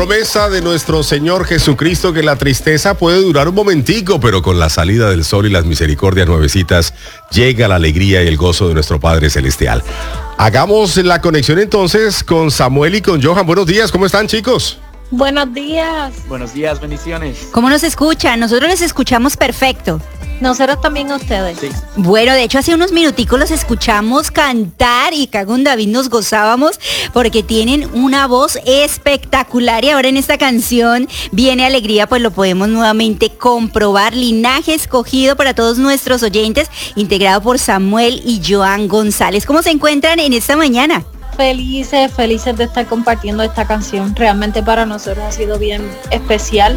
Promesa de nuestro Señor Jesucristo que la tristeza puede durar un momentico, pero con la salida del sol y las misericordias nuevecitas llega la alegría y el gozo de nuestro Padre Celestial. Hagamos la conexión entonces con Samuel y con Johan. Buenos días, ¿cómo están, chicos? Buenos días. Buenos días, bendiciones. ¿Cómo nos escuchan? Nosotros les escuchamos perfecto. Nosotros también a ustedes. Sí. Bueno, de hecho hace unos minuticos los escuchamos cantar y acá con David nos gozábamos porque tienen una voz espectacular y ahora en esta canción Viene Alegría, pues lo podemos nuevamente comprobar. Linaje escogido para todos nuestros oyentes, integrado por Samuel y Johan González. ¿Cómo se encuentran en esta mañana? Felices de estar compartiendo esta canción. Realmente para nosotros ha sido bien especial.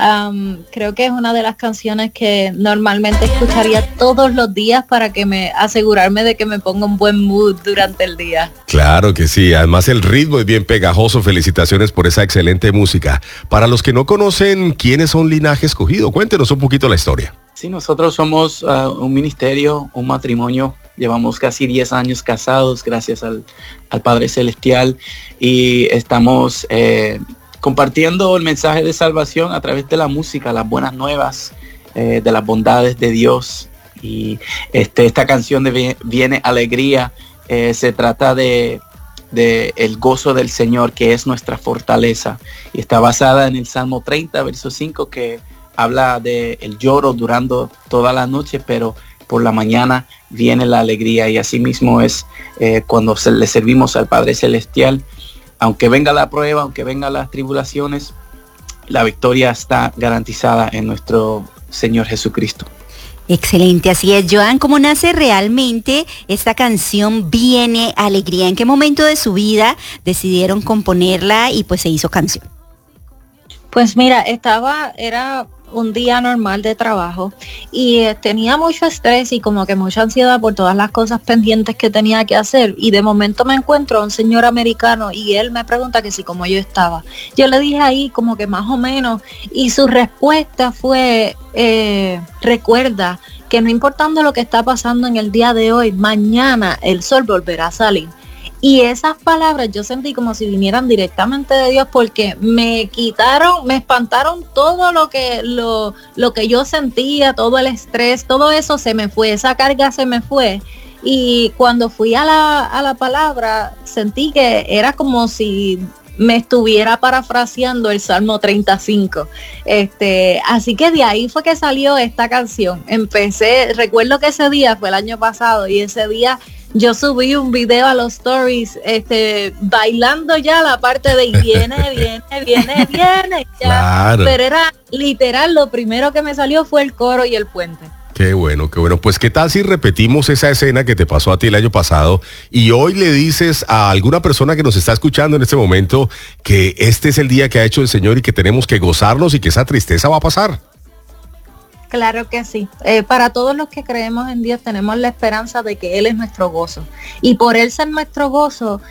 Creo que es una de las canciones que normalmente escucharía todos los días para que asegurarme de que me ponga un buen mood durante el día. Claro que sí, además el ritmo es bien pegajoso. Felicitaciones por esa excelente música. Para los que no conocen quiénes son Linaje Escogido, cuéntenos un poquito la historia. Sí, nosotros somos un ministerio, un matrimonio. Llevamos casi 10 años casados, gracias al Padre Celestial, y estamos compartiendo el mensaje de salvación a través de la música, las buenas nuevas de las bondades de Dios. Y esta canción de Viene Alegría se trata de el gozo del Señor, que es nuestra fortaleza, y está basada en el Salmo 30, verso 5, que habla de el lloro durando toda la noche, pero por la mañana viene la alegría. Y así mismo es cuando le servimos al Padre Celestial. Aunque venga la prueba, aunque vengan las tribulaciones, la victoria está garantizada en nuestro Señor Jesucristo. Excelente, así es. Johan, ¿cómo nace realmente esta canción Viene Alegría? ¿En qué momento de su vida decidieron componerla y pues se hizo canción? Pues mira, era un día normal de trabajo y tenía mucho estrés y como que mucha ansiedad por todas las cosas pendientes que tenía que hacer, y de momento me encuentro a un señor americano y él me pregunta que si como yo estaba. Yo le dije ahí como que más o menos, y su respuesta fue recuerda que no importando lo que está pasando en el día de hoy, mañana el sol volverá a salir. Y esas palabras yo sentí como si vinieran directamente de Dios, porque me espantaron todo lo que yo sentía, todo el estrés, todo eso se me fue, esa carga se me fue. Y cuando fui a la palabra, sentí que era como si me estuviera parafraseando el Salmo 35. Así que de ahí fue que salió esta canción. Recuerdo que ese día fue el año pasado, y ese día yo subí un video a los stories, bailando ya la parte de viene, ya. Claro. Pero era literal, lo primero que me salió fue el coro y el puente. Qué bueno, qué bueno. Pues qué tal si repetimos esa escena que te pasó a ti el año pasado y hoy le dices a alguna persona que nos está escuchando en este momento que este es el día que ha hecho el Señor y que tenemos que gozarnos y que esa tristeza va a pasar. Claro que sí. Para todos los que creemos en Dios tenemos la esperanza de que Él es nuestro gozo. Y por Él ser nuestro gozo,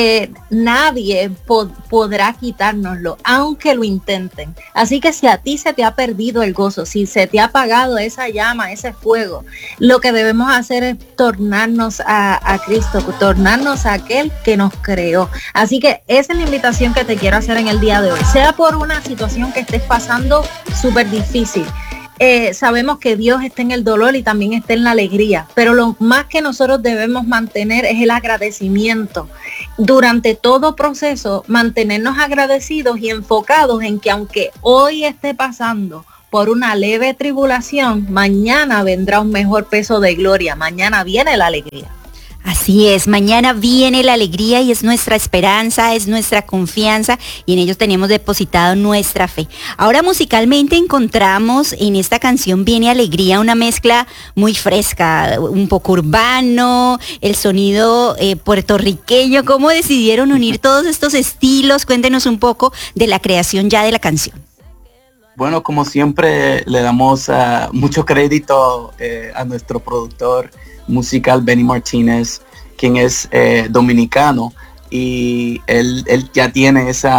nadie podrá quitárnoslo, aunque lo intenten. Así que si a ti se te ha perdido el gozo, si se te ha apagado esa llama, ese fuego, lo que debemos hacer es tornarnos a Cristo, tornarnos a aquel que nos creó. Así que esa es la invitación que te quiero hacer en el día de hoy. Sea por una situación que estés pasando súper difícil. Sabemos que Dios está en el dolor y también está en la alegría, pero lo más que nosotros debemos mantener es el agradecimiento. Durante todo proceso, mantenernos agradecidos y enfocados en que aunque hoy esté pasando por una leve tribulación, mañana vendrá un mejor peso de gloria, mañana viene la alegría. Así es, mañana viene la alegría y es nuestra esperanza, es nuestra confianza, y en ellos tenemos depositado nuestra fe. Ahora musicalmente encontramos en esta canción Viene Alegría una mezcla muy fresca, un poco urbano, el sonido puertorriqueño. ¿Cómo decidieron unir todos estos estilos? Cuéntenos un poco de la creación ya de la canción. Bueno, como siempre le damos mucho crédito a nuestro productor musical Benny Martínez, quien es dominicano, y él ya tiene ese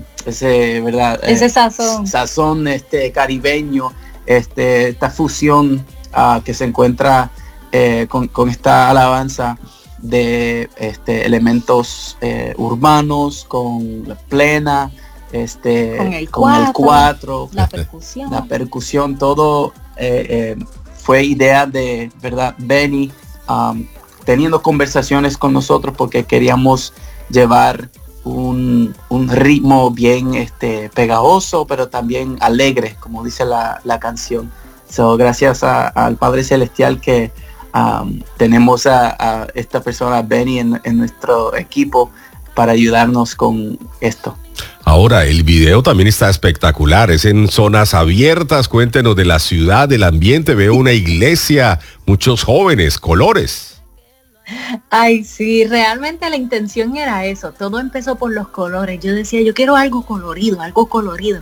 sazón caribeño, esta fusión que se encuentra con esta alabanza de elementos urbanos con plena con el cuatro, la percusión, todo fue idea de, ¿verdad? Benny, teniendo conversaciones con nosotros porque queríamos llevar un ritmo bien pegajoso, pero también alegre, como dice la canción. So, gracias al Padre Celestial que tenemos a esta persona, Benny, en nuestro equipo para ayudarnos con esto. Ahora, el video también está espectacular, es en zonas abiertas. Cuéntenos de la ciudad, del ambiente. Veo una iglesia, muchos jóvenes, colores. Ay, sí, realmente la intención era eso. Todo empezó por los colores. Yo decía, yo quiero algo colorido, algo colorido.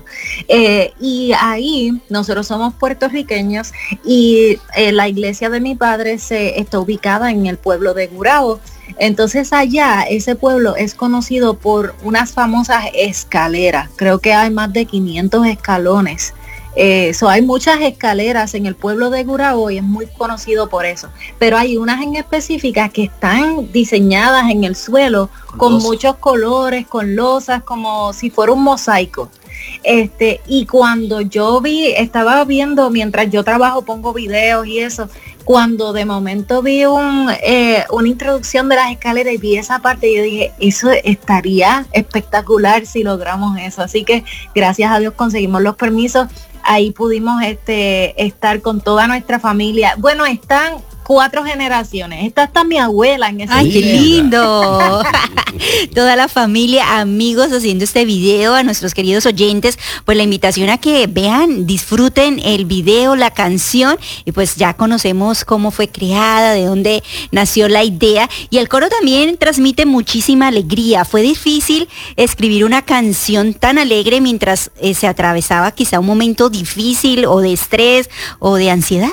Y ahí nosotros somos puertorriqueños y la iglesia de mi padre está ubicada en el pueblo de Gurabo. Entonces allá, ese pueblo es conocido por unas famosas escaleras. Creo que hay más de 500 escalones. Hay muchas escaleras en el pueblo de Gurabo y es muy conocido por eso. Pero hay unas en específicas que están diseñadas en el suelo con muchos colores, con losas, como si fuera un mosaico. Y cuando yo estaba viendo, mientras yo trabajo, pongo videos y eso, cuando de momento vi una introducción de las escaleras y vi esa parte, yo dije, eso estaría espectacular si logramos eso. Así que gracias a Dios conseguimos los permisos. Ahí pudimos estar con toda nuestra familia. Bueno, están 4 generaciones. Está mi abuela en ese ¡ay, video. qué lindo! Toda la familia, amigos haciendo este video, a nuestros queridos oyentes, pues la invitación a que vean, disfruten el video, la canción, y pues ya conocemos cómo fue creada, de dónde nació la idea, y el coro también transmite muchísima alegría. Fue difícil escribir una canción tan alegre mientras se atravesaba quizá un momento difícil o de estrés o de ansiedad.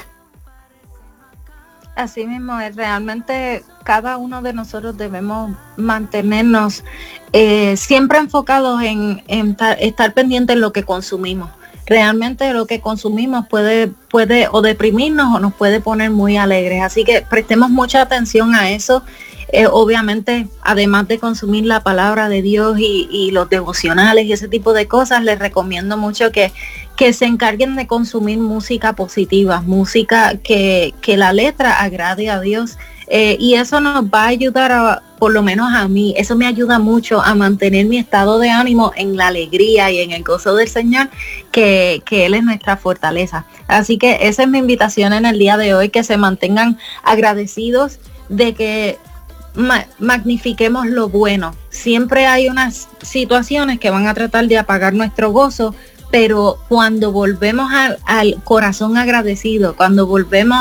Así mismo es, realmente cada uno de nosotros debemos mantenernos siempre enfocados en estar pendientes de lo que consumimos. Realmente lo que consumimos puede o deprimirnos o nos puede poner muy alegres, así que prestemos mucha atención a eso. Obviamente, además de consumir la palabra de Dios y los devocionales y ese tipo de cosas, les recomiendo mucho que se encarguen de consumir música positiva, música que la letra agrade a Dios. Y eso nos va a ayudar, por lo menos a mí, eso me ayuda mucho a mantener mi estado de ánimo en la alegría y en el gozo del Señor, que Él es nuestra fortaleza. Así que esa es mi invitación en el día de hoy, que se mantengan agradecidos de que magnifiquemos lo bueno. Siempre hay unas situaciones que van a tratar de apagar nuestro gozo, pero cuando volvemos al corazón agradecido, cuando volvemos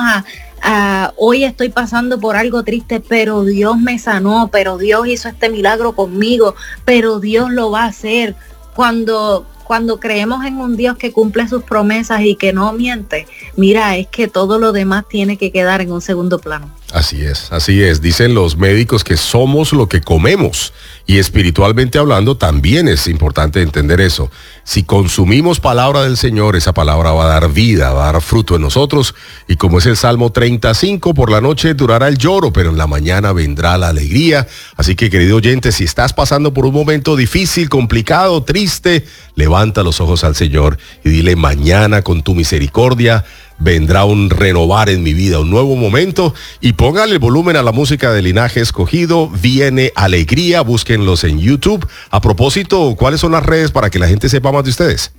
a hoy estoy pasando por algo triste, pero Dios me sanó, pero Dios hizo este milagro conmigo, pero Dios lo va a hacer. Cuando creemos en un Dios que cumple sus promesas y que no miente, mira, es que todo lo demás tiene que quedar en un segundo plano. Así es. Dicen los médicos que somos lo que comemos. Y espiritualmente hablando, también es importante entender eso. Si consumimos palabra del Señor, esa palabra va a dar vida, va a dar fruto en nosotros. Y como es el Salmo 35, por la noche durará el lloro, pero en la mañana vendrá la alegría. Así que, querido oyente, si estás pasando por un momento difícil, complicado, triste, levanta los ojos al Señor y dile: mañana con tu misericordia vendrá un renovar en mi vida, un nuevo momento. Y póngale el volumen a la música de Linaje Escogido. Viene alegría, búsquenlos en YouTube. A propósito, ¿cuáles son las redes para que la gente sepa más de ustedes?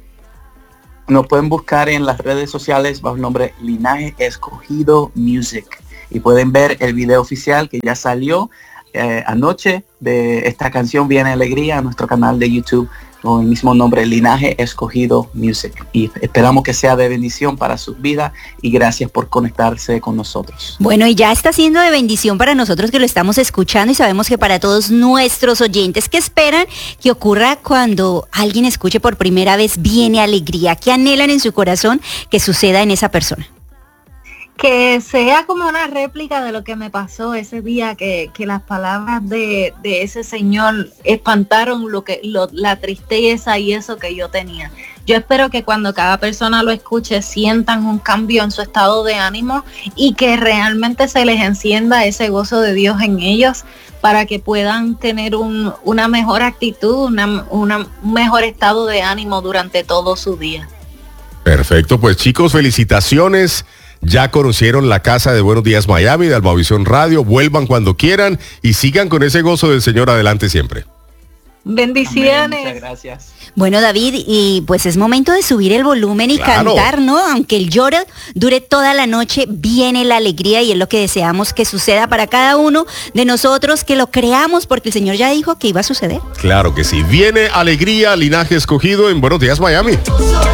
Nos pueden buscar en las redes sociales bajo el nombre Linaje Escogido Music. Y pueden ver el video oficial que ya salió anoche de esta canción Viene Alegría a nuestro canal de YouTube con el mismo nombre, Linaje Escogido Music. Y esperamos que sea de bendición para su vida y gracias por conectarse con nosotros. Bueno, y ya está siendo de bendición para nosotros que lo estamos escuchando y sabemos que para todos nuestros oyentes que esperan que ocurra cuando alguien escuche por primera vez Viene Alegría. ¿Qué anhelan en su corazón que suceda en esa persona? Que sea como una réplica de lo que me pasó ese día, que las palabras de ese señor espantaron la tristeza y eso que yo tenía. Yo espero que cuando cada persona lo escuche sientan un cambio en su estado de ánimo y que realmente se les encienda ese gozo de Dios en ellos para que puedan tener una mejor actitud, un mejor estado de ánimo durante todo su día. Perfecto, pues chicos, felicitaciones. Ya conocieron la casa de Buenos Días Miami, de Albavisión Radio. Vuelvan cuando quieran y sigan con ese gozo del Señor adelante siempre. Bendiciones. Amén, muchas gracias. Bueno, David, y pues es momento de subir el volumen y Claro. cantar, ¿no? Aunque el lloro dure toda la noche, viene la alegría y es lo que deseamos que suceda para cada uno de nosotros, que lo creamos porque el Señor ya dijo que iba a suceder. Claro que sí. Viene alegría, linaje escogido en Buenos Días Miami.